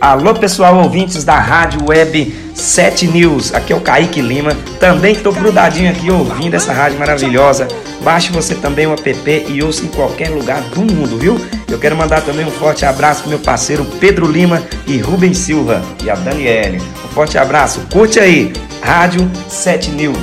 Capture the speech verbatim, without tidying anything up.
Alô pessoal, ouvintes da Rádio Web sete News, aqui é o Kaique Lima, também estou grudadinho aqui ouvindo essa rádio maravilhosa. Baixe você também o app e ouça em qualquer lugar do mundo, viu? Eu quero mandar também um forte abraço pro meu parceiro Pedro Lima e Rubens Silva e a Daniele. Um forte abraço, curte aí, Rádio sete News.